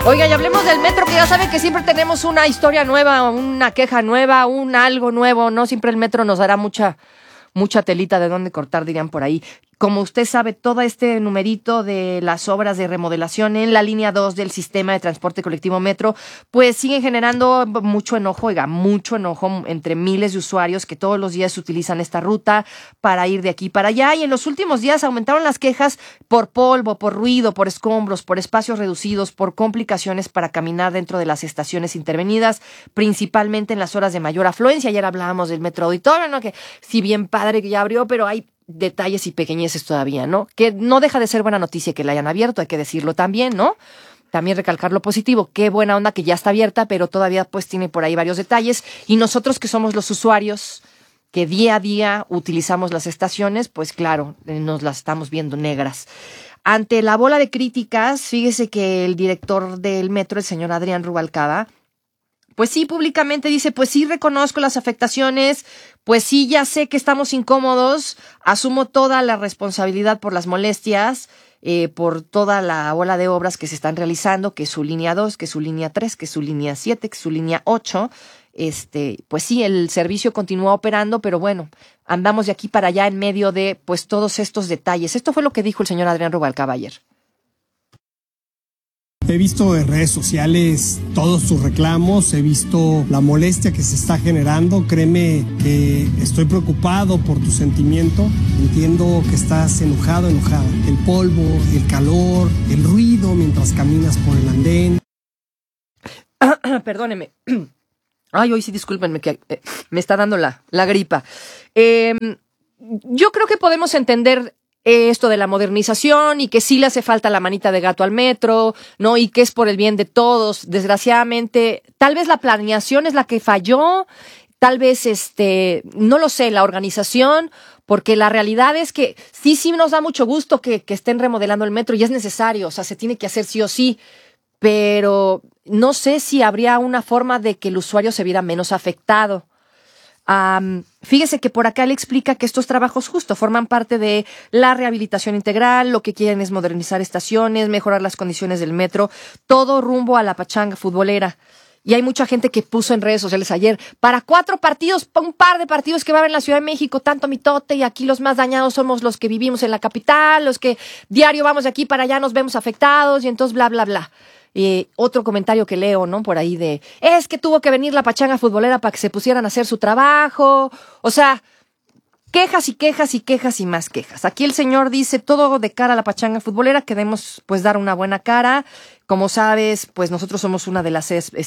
Oiga, y hablemos del metro, que ya saben que siempre tenemos una historia nueva, una queja nueva, un algo nuevo, ¿no? Siempre el metro nos dará mucha telita de dónde cortar, dirían por ahí. Como usted sabe, todo este numerito de las obras de remodelación en la línea 2 del sistema de transporte colectivo metro, pues siguen generando mucho enojo entre miles de usuarios que todos los días utilizan esta ruta para ir de aquí para allá. Y en los últimos días aumentaron las quejas por polvo, por ruido, por escombros, por espacios reducidos, por complicaciones para caminar dentro de las estaciones intervenidas, principalmente en las horas de mayor afluencia. Ayer hablábamos del Metro Auditorio, ¿no? Que si bien padre que ya abrió, pero hay detalles y pequeñeces todavía, ¿no? Que no deja de ser buena noticia que la hayan abierto, hay que decirlo también, ¿no? También recalcar lo positivo, qué buena onda que ya está abierta, pero todavía pues tiene por ahí varios detalles. Y nosotros que somos los usuarios que día a día utilizamos las estaciones, pues claro, nos las estamos viendo negras. Ante la bola de críticas, fíjese que el director del metro, el señor Adrián Rubalcaba, pues sí, públicamente dice, pues sí reconozco las afectaciones, pues sí ya sé que estamos incómodos, asumo toda la responsabilidad por las molestias, por toda la ola de obras que se están realizando, que es su línea 2, que es su línea 3, que es su línea 7, que es su línea 8. Pues sí, el servicio continúa operando, pero bueno, andamos de aquí para allá en medio de pues todos estos detalles. Esto fue lo que dijo el señor Adrián Rubalcaba ayer. He visto en redes sociales todos sus reclamos, he visto la molestia que se está generando. Créeme que estoy preocupado por tu sentimiento. Entiendo que estás enojada. El polvo, el calor, el ruido mientras caminas por el andén. Perdóneme. Ay, hoy sí, discúlpenme, que me está dando la gripa. Yo creo que podemos entender esto de la modernización y que sí le hace falta la manita de gato al metro, ¿no? Y que es por el bien de todos. Desgraciadamente, tal vez la planeación es la que falló, tal vez, no lo sé, la organización, porque la realidad es que sí nos da mucho gusto que estén remodelando el metro y es necesario, o sea, se tiene que hacer sí o sí, pero no sé si habría una forma de que el usuario se viera menos afectado. Fíjese que por acá le explica que estos trabajos justo forman parte de la rehabilitación integral, lo que quieren es modernizar estaciones, mejorar las condiciones del metro, todo rumbo a la pachanga futbolera. Y hay mucha gente que puso en redes sociales ayer, para 4 partidos, un par de partidos que va a haber en la Ciudad de México, tanto mitote, y aquí los más dañados somos los que vivimos en la capital, los que diario vamos de aquí para allá nos vemos afectados, y entonces bla, bla, bla. Otro comentario que leo, ¿no? Por ahí es que tuvo que venir la pachanga futbolera para que se pusieran a hacer su trabajo. O sea, quejas y quejas y quejas y más quejas. Aquí el señor dice todo de cara a la pachanga futbolera, queremos pues dar una buena cara. Como sabes, pues nosotros somos una de las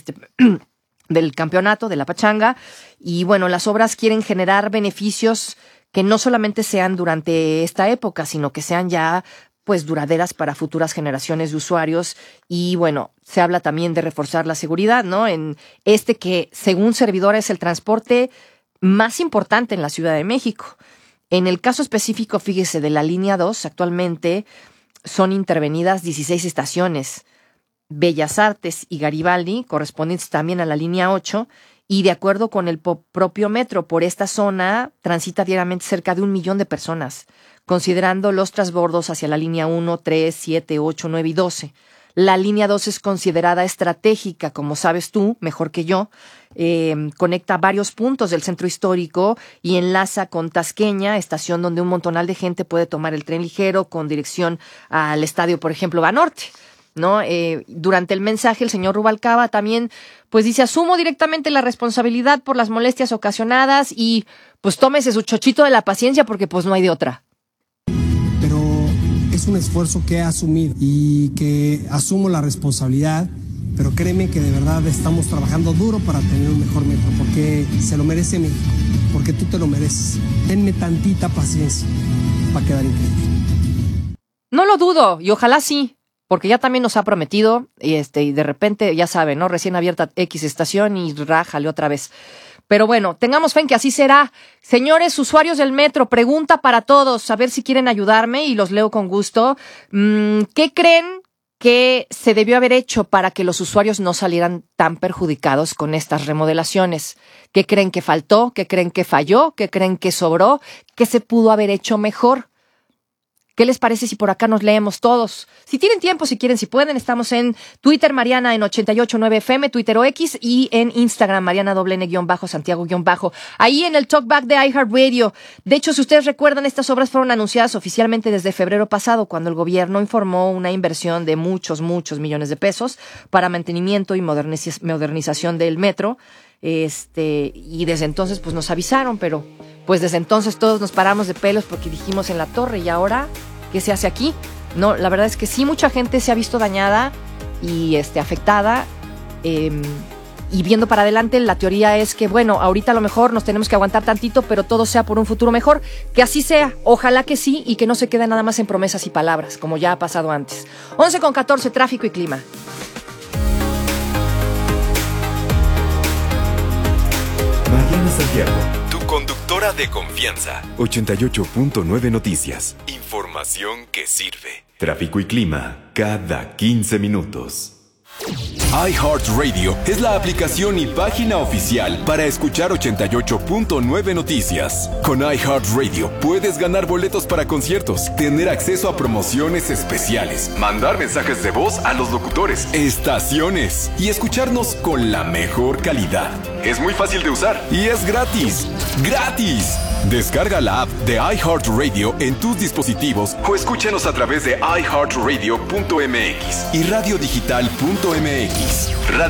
del campeonato de la pachanga y bueno, las obras quieren generar beneficios que no solamente sean durante esta época, sino que sean ya pues duraderas para futuras generaciones de usuarios. Y bueno, se habla también de reforzar la seguridad, ¿no? En que según servidor es el transporte más importante en la Ciudad de México. En el caso específico, fíjese, de la línea 2, actualmente son intervenidas 16 estaciones. Bellas Artes y Garibaldi, correspondientes también a la línea 8, y de acuerdo con el propio metro, por esta zona transita diariamente cerca de 1 millón de personas, considerando los transbordos hacia la línea 1, 3, 7, 8, 9 y 12. La línea 2 es considerada estratégica, como sabes tú, mejor que yo. Conecta varios puntos del centro histórico y enlaza con Tasqueña, estación donde un montonal de gente puede tomar el tren ligero con dirección al estadio, por ejemplo, Banorte, ¿no? Durante el mensaje, el señor Rubalcaba también pues dice, asumo directamente la responsabilidad por las molestias ocasionadas y pues tómese su chochito de la paciencia porque pues no hay de otra. Pero es un esfuerzo que he asumido y que asumo la responsabilidad, pero créeme que de verdad estamos trabajando duro para tener un mejor metro, porque se lo merece México, porque tú te lo mereces. Denme tantita paciencia para quedar increíble. No lo dudo y ojalá sí. Porque ya también nos ha prometido, y de repente, ya saben, ¿no? Recién abierta X estación y rájale otra vez. Pero bueno, tengamos fe en que así será. Señores usuarios del metro, pregunta para todos, a ver si quieren ayudarme y los leo con gusto. ¿Qué creen que se debió haber hecho para que los usuarios no salieran tan perjudicados con estas remodelaciones? ¿Qué creen que faltó? ¿Qué creen que falló? ¿Qué creen que sobró? ¿Qué se pudo haber hecho mejor? ¿Qué les parece si por acá nos leemos todos? Si tienen tiempo, si quieren, si pueden, estamos en Twitter, Mariana en 88.9 FM, Twitter o X, y en Instagram, Mariana _Santiago _. Ahí en el Talkback de iHeartRadio. De hecho, si ustedes recuerdan, estas obras fueron anunciadas oficialmente desde febrero pasado, cuando el gobierno informó una inversión de muchos millones de pesos para mantenimiento y modernización del metro. Y desde entonces pues nos avisaron, pero pues desde entonces todos nos paramos de pelos porque dijimos en la torre, ¿y ahora qué se hace aquí? No, la verdad es que sí, mucha gente se ha visto dañada y afectada, y viendo para adelante, la teoría es que bueno, ahorita a lo mejor nos tenemos que aguantar tantito, pero todo sea por un futuro mejor, que así sea, ojalá que sí, y que no se quede nada más en promesas y palabras, como ya ha pasado antes. 11:14, tráfico y clima. Mariana Santiago, tu conductora de confianza. 88.9 Noticias. Información que sirve. Tráfico y clima cada 15 minutos. iHeartRadio es la aplicación y página oficial para escuchar 88.9 Noticias. Con iHeartRadio puedes ganar boletos para conciertos, tener acceso a promociones especiales, mandar mensajes de voz a los locutores, estaciones y escucharnos con la mejor calidad. Es muy fácil de usar y es gratis. ¡Gratis! Descarga la app de iHeartRadio en tus dispositivos o escúchanos a través de iHeartRadio.mx y radiodigital.mx.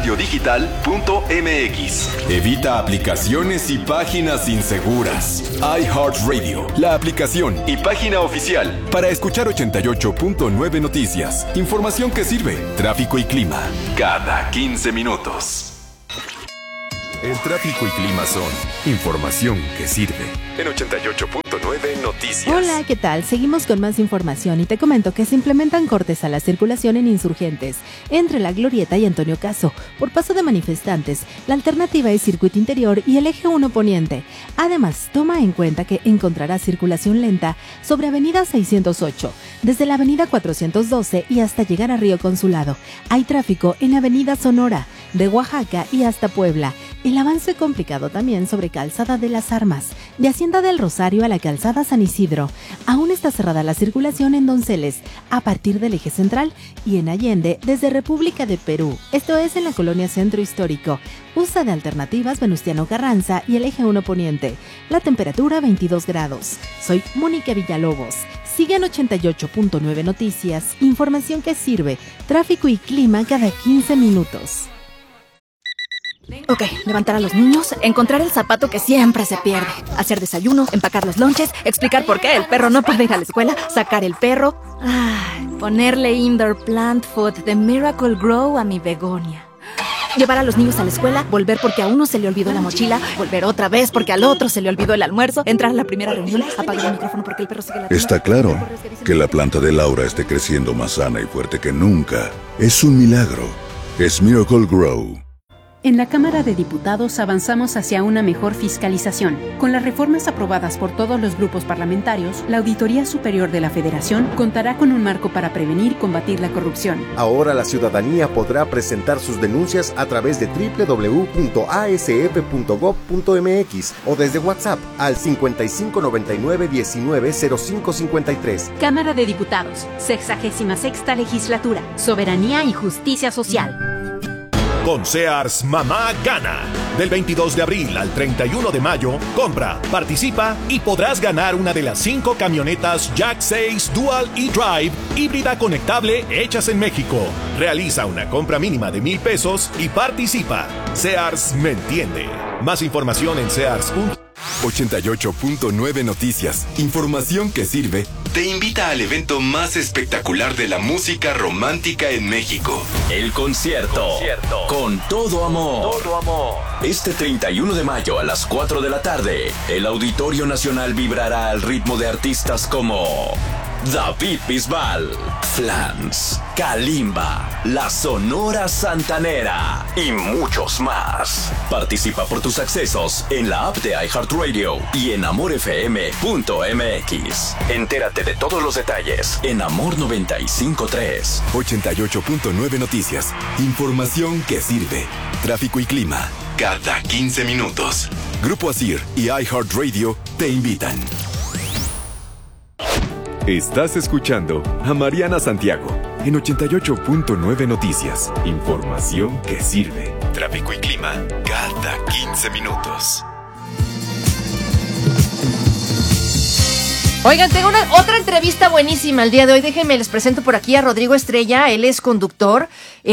Radiodigital.mx. Evita aplicaciones y páginas inseguras. iHeartRadio, la aplicación y página oficial para escuchar 88.9 Noticias. Información que sirve. Tráfico y clima cada 15 minutos. El tráfico y clima son información que sirve. En 88.9 Noticias. Hola, ¿qué tal? Seguimos con más información y te comento que se implementan cortes a la circulación en Insurgentes, entre La Glorieta y Antonio Caso, por paso de manifestantes. La alternativa es Circuito Interior y el Eje 1 Poniente. Además, toma en cuenta que encontrarás circulación lenta sobre Avenida 608, desde la Avenida 412 y hasta llegar a Río Consulado. Hay tráfico en Avenida Sonora, de Oaxaca y hasta Puebla. El avance complicado también sobre Calzada de las Armas, de Hacienda del Rosario a la Calzada San Isidro. Aún está cerrada la circulación en Donceles, a partir del Eje Central, y en Allende, desde República de Perú. Esto es en la colonia Centro Histórico. Usa de alternativas Venustiano Carranza y el Eje 1 Poniente. La temperatura 22 grados. Soy Mónica Villalobos. Sigue en 88.9 Noticias, información que sirve, tráfico y clima cada 15 minutos. Ok, levantar a los niños, encontrar el zapato que siempre se pierde, hacer desayuno, empacar los lonches, explicar por qué el perro no puede ir a la escuela, sacar el perro, ponerle indoor plant food de Miracle Grow a mi begonia. Llevar a los niños a la escuela, volver porque a uno se le olvidó la mochila, volver otra vez porque al otro se le olvidó el almuerzo, entrar a la primera reunión, apagar el micrófono porque el perro sigue ladrando. Está claro que la planta de Laura esté creciendo más sana y fuerte que nunca. Es un milagro. Es Miracle Grow. En la Cámara de Diputados avanzamos hacia una mejor fiscalización. Con las reformas aprobadas por todos los grupos parlamentarios, la Auditoría Superior de la Federación contará con un marco para prevenir y combatir la corrupción. Ahora la ciudadanía podrá presentar sus denuncias a través de www.asf.gov.mx o desde WhatsApp al 5599-190553. Cámara de Diputados, 66ª Legislatura, Soberanía y Justicia Social. Con Sears, mamá gana. Del 22 de abril al 31 de mayo, compra, participa y podrás ganar una de las 5 camionetas Jack 6 Dual e-Drive híbrida conectable hechas en México. Realiza una compra mínima de $1,000 y participa. Sears me entiende. Más información en sears.com. 88.9 Noticias, información que sirve, te invita al evento más espectacular de la música romántica en México. El concierto. Con todo amor. Este 31 de mayo a las 4 de la tarde, el Auditorio Nacional vibrará al ritmo de artistas como David Bisbal, Flans, Kalimba, La Sonora Santanera y muchos más. Participa por tus accesos en la app de iHeartRadio y en amorfm.mx. Entérate de todos los detalles en Amor 95.3. 88.9 Noticias. Información que sirve. Tráfico y clima cada 15 minutos. Grupo Asir y iHeartRadio te invitan. Estás escuchando a Mariana Santiago en 88.9 Noticias. Información que sirve. Tráfico y clima cada 15 minutos. Oigan, tengo otra entrevista buenísima el día de hoy. Déjenme, les presento por aquí a Rodrigo Estrella. Él es conductor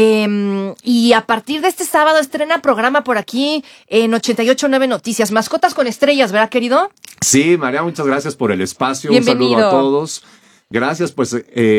y a partir de este sábado estrena programa por aquí en 88.9 Noticias. Mascotas con estrellas, ¿verdad, querido? Sí, María, muchas gracias por el espacio. Bienvenido. Un saludo a todos. Gracias, pues,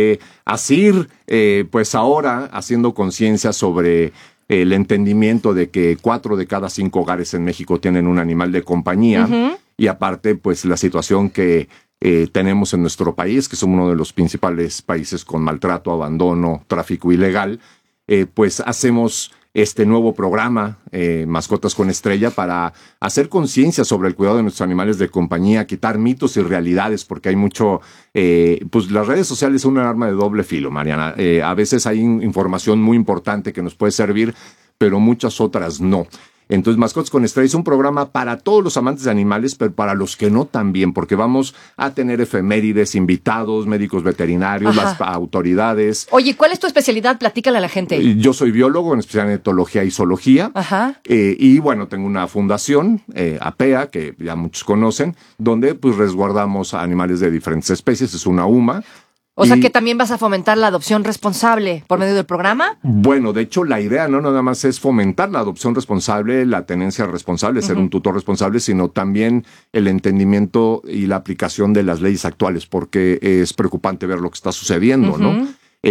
Asir, pues ahora haciendo conciencia sobre el entendimiento de que 4 de cada 5 hogares en México tienen un animal de compañía. Uh-huh. Y aparte, pues, la situación que tenemos en nuestro país, que somos uno de los principales países con maltrato, abandono, tráfico ilegal, pues hacemos este nuevo programa, Mascotas con Estrella, para hacer conciencia sobre el cuidado de nuestros animales de compañía, quitar mitos y realidades, porque hay mucho, pues las redes sociales son un arma de doble filo, Mariana. A veces hay información muy importante que nos puede servir, pero muchas otras no. Entonces, Mascotas con Estrella es un programa para todos los amantes de animales, pero para los que no también, porque vamos a tener efemérides, invitados, médicos veterinarios, las autoridades. Oye, ¿cuál es tu especialidad? Platícale a la gente. Yo soy biólogo, en especial en etología y zoología. Ajá. Y bueno, tengo una fundación, APEA, que ya muchos conocen, donde pues resguardamos a animales de diferentes especies, es una UMA. O sea que también vas a fomentar la adopción responsable por medio del programa. Bueno, de hecho, la idea no nada más es fomentar la adopción responsable, la tenencia responsable, ser un tutor responsable, sino también el entendimiento y la aplicación de las leyes actuales, porque es preocupante ver lo que está sucediendo, ¿no?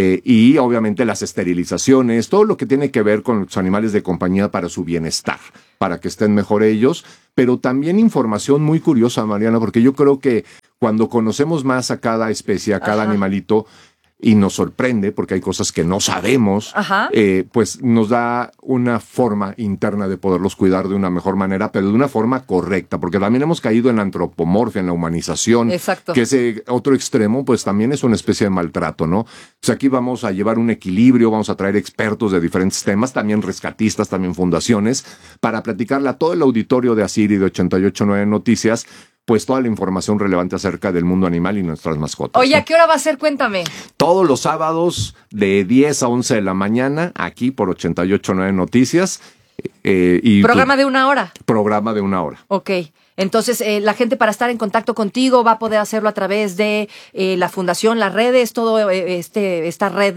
Y obviamente las esterilizaciones, todo lo que tiene que ver con los animales de compañía para su bienestar, para que estén mejor ellos, pero también información muy curiosa, Mariana, porque yo creo que cuando conocemos más a cada especie, a cada animalito, y nos sorprende, porque hay cosas que no sabemos, pues nos da una forma interna de poderlos cuidar de una mejor manera, pero de una forma correcta, porque también hemos caído en la antropomorfia, en la humanización. Exacto. Que ese otro extremo, pues también es una especie de maltrato, ¿no? Pues aquí vamos a llevar un equilibrio, vamos a traer expertos de diferentes temas, también rescatistas, también fundaciones, para platicarle a todo el auditorio de Asir y de 88.9 Noticias, pues toda la información relevante acerca del mundo animal y nuestras mascotas. Oye, ¿a qué hora va a ser? Cuéntame. Todos los sábados de 10 a 11 de la mañana, aquí por 88.9 Noticias. ¿Programa de 1 hora? Programa de 1 hora. Ok. Entonces, la gente para estar en contacto contigo va a poder hacerlo a través de la fundación, las redes, todo esta red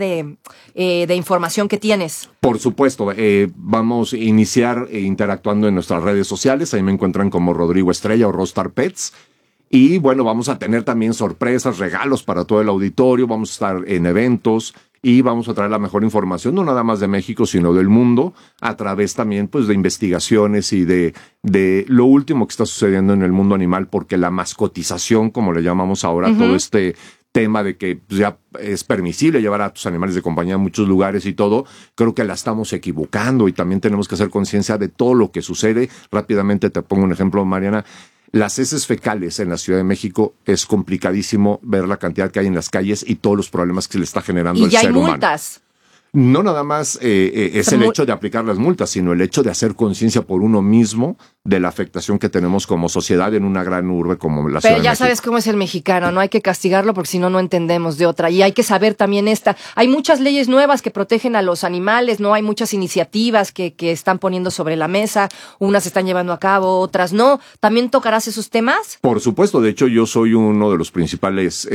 de información que tienes. Por supuesto, vamos a iniciar interactuando en nuestras redes sociales. Ahí me encuentran como Rodrigo Estrella o Rostar Pets. Y bueno, vamos a tener también sorpresas, regalos para todo el auditorio. Vamos a estar en eventos y vamos a traer la mejor información, no nada más de México, sino del mundo, a través también pues de investigaciones y de lo último que está sucediendo en el mundo animal, porque la mascotización, como le llamamos ahora, todo este tema de que ya es permisible llevar a tus animales de compañía a muchos lugares y todo, creo que la estamos equivocando y también tenemos que hacer conciencia de todo lo que sucede. Rápidamente te pongo un ejemplo, Mariana. Las heces fecales en la Ciudad de México es complicadísimo ver la cantidad que hay en las calles y todos los problemas que se le está generando al ser humano. Y ya hay multas. No nada más es el hecho de aplicar las multas, sino el hecho de hacer conciencia por uno mismo de la afectación que tenemos como sociedad en una gran urbe como la Ciudad de México. Pero ya sabes cómo es el mexicano, no hay que castigarlo porque si no, no entendemos de otra. Y hay que saber también hay muchas leyes nuevas que protegen a los animales, ¿no? Hay muchas iniciativas que están poniendo sobre la mesa, unas se están llevando a cabo, otras no. ¿También tocarás esos temas? Por supuesto, de hecho yo soy uno de los principales,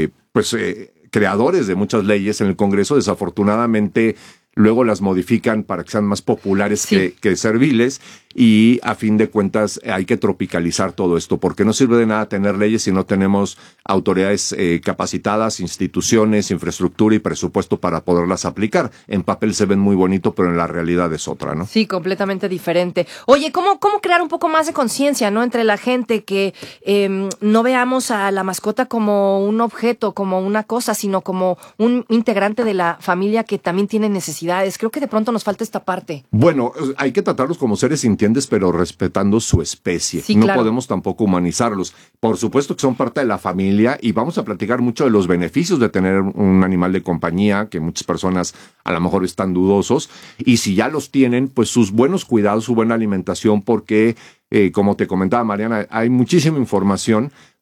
creadores de muchas leyes en el Congreso. Desafortunadamente luego las modifican para que sean más populares que serviles, y a fin de cuentas hay que tropicalizar todo esto, porque no sirve de nada tener leyes si no tenemos autoridades capacitadas, instituciones, infraestructura y presupuesto para poderlas aplicar. En papel se ven muy bonito, pero en la realidad es otra, ¿no? Sí, completamente diferente. Oye, ¿cómo crear un poco más de conciencia, ¿no? Entre la gente, que no veamos a la mascota como un objeto, como una cosa, sino como un integrante de la familia que también tiene necesidades. Creo que de pronto nos falta esta parte. Bueno, hay que tratarlos como seres sintientes, pero respetando su especie. Sí, no podemos tampoco humanizarlos. Por supuesto que son parte de la familia y vamos a platicar mucho de los beneficios de tener un animal de compañía, que muchas personas a lo mejor están dudosos, y si ya los tienen, pues sus buenos cuidados, su buena alimentación, porque como te comentaba Mariana, hay muchísima información,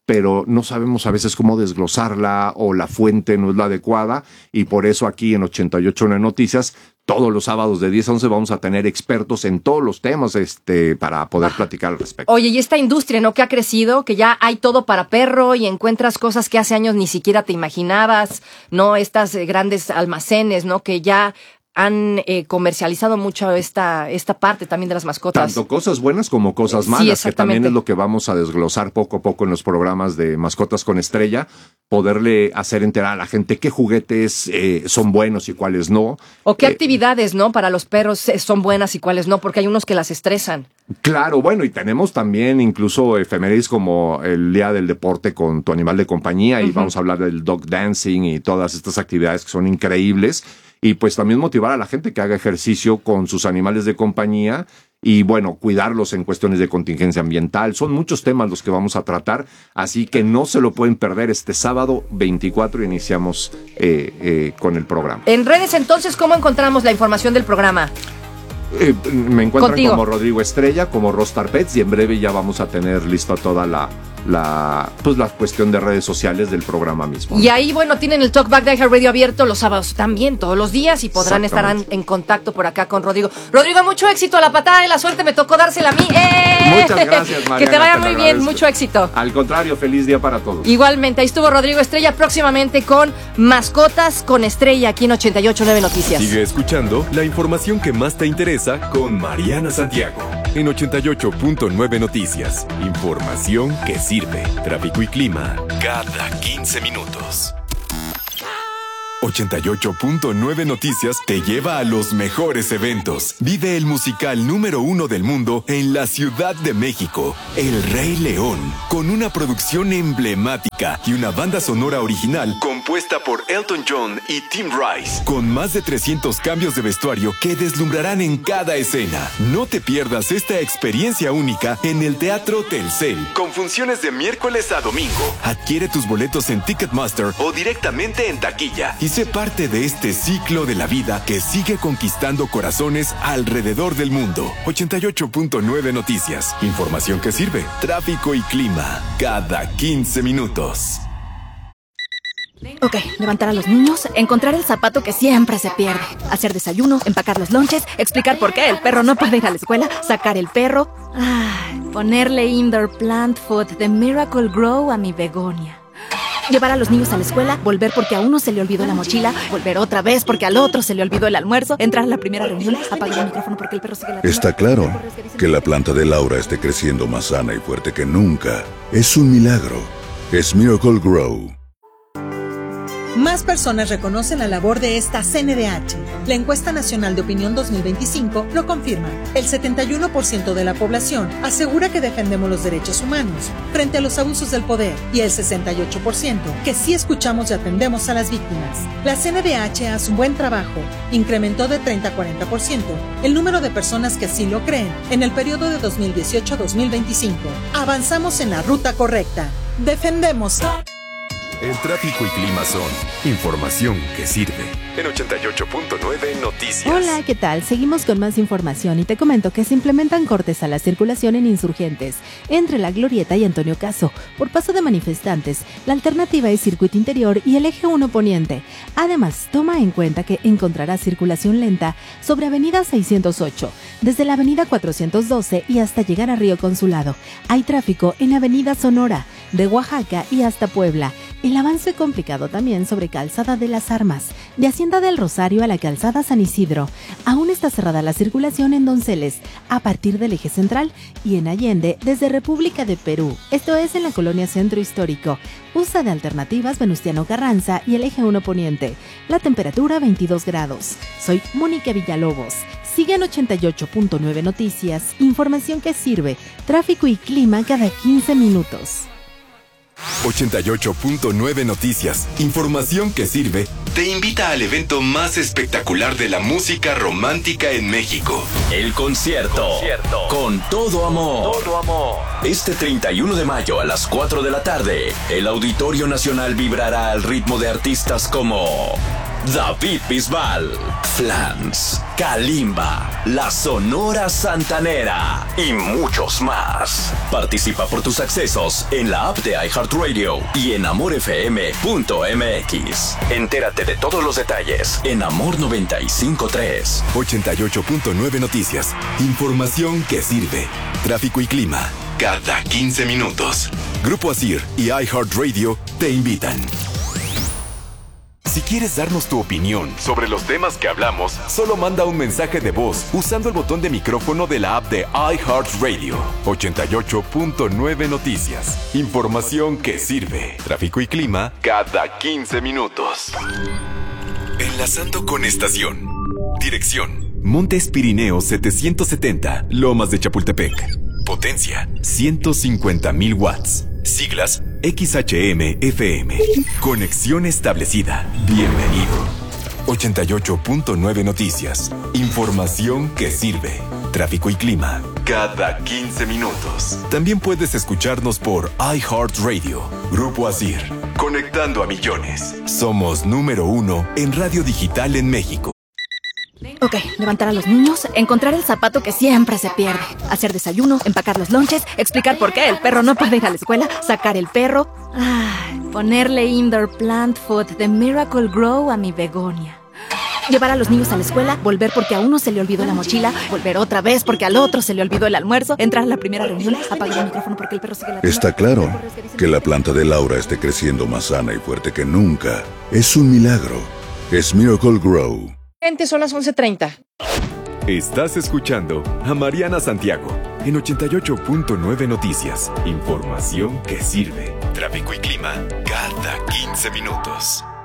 pero no sabemos a veces cómo desglosarla o la fuente no es la adecuada, y por eso aquí en 88.9 Noticias todos los sábados de 10 a 11 vamos a tener expertos en todos los temas para poder platicar al respecto. Oye, y esta industria, ¿no? Que ha crecido, que ya hay todo para perro y encuentras cosas que hace años ni siquiera te imaginabas, ¿no? Estas grandes almacenes, ¿no? Que ya han comercializado mucho esta parte también de las mascotas. Tanto cosas buenas como cosas malas, que también es lo que vamos a desglosar poco a poco en los programas de Mascotas con Estrella, poderle hacer enterar a la gente qué juguetes son buenos y cuáles no. O qué actividades, ¿no? Para los perros son buenas y cuáles no, porque hay unos que las estresan. Claro, bueno, y tenemos también incluso efemérides como el Día del Deporte con tu animal de compañía, y vamos a hablar del dog dancing y todas estas actividades que son increíbles. Y pues también motivar a la gente que haga ejercicio con sus animales de compañía y, bueno, cuidarlos en cuestiones de contingencia ambiental. Son muchos temas los que vamos a tratar, así que no se lo pueden perder. Este sábado 24 iniciamos con el programa. En redes, entonces, ¿cómo encontramos la información del programa? Me encuentran Contigo como Rodrigo Estrella, como Rostar Pets, y en breve ya vamos a tener lista toda la cuestión de redes sociales del programa mismo. Y ahí, bueno, tienen el Talkback de iHeartRadio abierto los sábados también, todos los días, y podrán estar en contacto por acá con Rodrigo. Rodrigo, mucho éxito, la patada de la suerte me tocó dársela a mí. Muchas gracias, Mariana. Que te vaya muy bien, mucho éxito. Al contrario, feliz día para todos. Igualmente, ahí estuvo Rodrigo Estrella, próximamente con Mascotas con Estrella, aquí en 88.9 Noticias. Sigue escuchando la información que más te interesa con Mariana Santiago en 88.9 Noticias. Información que sirve. Tráfico y clima cada 15 minutos. 88.9 Noticias te lleva a los mejores eventos. Vive el musical número 1 del mundo en la Ciudad de México, El Rey León, con una producción emblemática y una banda sonora original compuesta por Elton John y Tim Rice, con más de 300 cambios de vestuario que deslumbrarán en cada escena. No te pierdas esta experiencia única en el Teatro Telcel, con funciones de miércoles a domingo. Adquiere tus boletos en Ticketmaster o directamente en taquilla y sé parte de este ciclo de la vida que sigue conquistando corazones alrededor del mundo. 88.9 Noticias. Información que sirve. Tráfico y clima cada 15 minutos. Ok, levantar a los niños, encontrar el zapato que siempre se pierde, hacer desayuno, empacar los lonches, explicar por qué el perro no puede ir a la escuela, sacar el perro, ponerle indoor plant food de Miracle Grow a mi begonia. Llevar a los niños a la escuela, volver porque a uno se le olvidó la mochila, volver otra vez porque al otro se le olvidó el almuerzo, entrar a la primera reunión, apagar el micrófono porque el perro sigue la... Está claro que la planta de Laura esté creciendo más sana y fuerte que nunca. Es un milagro. Es Miracle Grow. Más personas reconocen la labor de esta CNDH. La encuesta nacional de opinión 2025 lo confirma. El 71% de la población asegura que defendemos los derechos humanos frente a los abusos del poder y el 68% que sí escuchamos y atendemos a las víctimas. La CNDH hace un buen trabajo. Incrementó de 30 a 40% el número de personas que así lo creen en el periodo de 2018 a 2025. Avanzamos en la ruta correcta. Defendemos. El tráfico y clima son información que sirve. En 88.9 Noticias. Hola, ¿qué tal? Seguimos con más información y te comento que se implementan cortes a la circulación en Insurgentes, entre La Glorieta y Antonio Caso, por paso de manifestantes. La alternativa es Circuito Interior y el Eje 1 Poniente. Además, toma en cuenta que encontrarás circulación lenta sobre Avenida 608, desde la Avenida 412 y hasta llegar a Río Consulado. Hay tráfico en Avenida Sonora, de Oaxaca y hasta Puebla. El avance complicado también sobre Calzada de las Armas, de Hacienda del Rosario a la Calzada San Isidro. Aún está cerrada la circulación en Donceles, a partir del Eje Central, y en Allende, desde República de Perú. Esto es en la colonia Centro Histórico. Usa de alternativas Venustiano Carranza y el Eje 1 Poniente. La temperatura 22 grados. Soy Mónica Villalobos. Sigue en 88.9 Noticias, información que sirve, tráfico y clima cada 15 minutos. 88.9 Noticias, información que sirve, te invita al evento más espectacular de la música romántica en México. El concierto. Con todo amor. Este 31 de mayo a las 4 de la tarde, el Auditorio Nacional vibrará al ritmo de artistas como David Bisbal, Flans, Kalimba, La Sonora Santanera y muchos más. Participa por tus accesos en la app de iHeartRadio y en amorfm.mx. Entérate de todos los detalles en Amor 95.3. 88.9 Noticias. Información que sirve. Tráfico y clima cada 15 minutos. Grupo ASIR y iHeartRadio te invitan. Si quieres darnos tu opinión sobre los temas que hablamos, solo manda un mensaje de voz usando el botón de micrófono de la app de iHeartRadio. 88.9 Noticias. Información que sirve. Tráfico y clima cada 15 minutos. Enlazando con estación. Dirección: Montes Pirineos 770, Lomas de Chapultepec. Potencia: 150,000 watts. Siglas: XHM-FM. Conexión establecida. Bienvenido. 88.9 Noticias. Información que sirve. Tráfico y clima cada 15 minutos. También puedes escucharnos por iHeartRadio. Grupo ASIR. Conectando a millones. Somos número 1 en radio digital en México. Ok, levantar a los niños, encontrar el zapato que siempre se pierde, hacer desayuno, empacar los lonches, explicar por qué el perro no puede ir a la escuela, sacar el perro, ponerle indoor plant food de Miracle Grow a mi begonia. Llevar a los niños a la escuela, volver porque a uno se le olvidó la mochila, volver otra vez porque al otro se le olvidó el almuerzo, entrar a la primera reunión, apagar el micrófono porque el perro sigue la... Está claro que la planta de Laura esté creciendo más sana y fuerte que nunca. Es un milagro. Es Miracle Grow. Son las 11:30. Estás escuchando a Mariana Santiago en 88.9 Noticias. Información que sirve. Tráfico y clima cada 15 minutos.